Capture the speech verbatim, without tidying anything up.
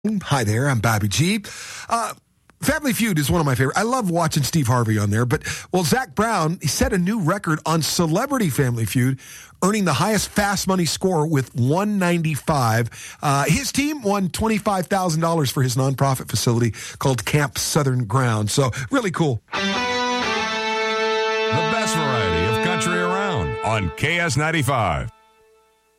Hi there, I'm Bobby G. Uh, Family Feud is one of my favorite. I love watching Steve Harvey on there, but, well, Zach Brown, he set a new record on Celebrity Family Feud, earning the highest fast money score with one ninety-five. Uh, his team won twenty-five thousand dollars for his nonprofit facility called Camp Southern Ground. So, really cool. The best variety of country around on K S ninety-five.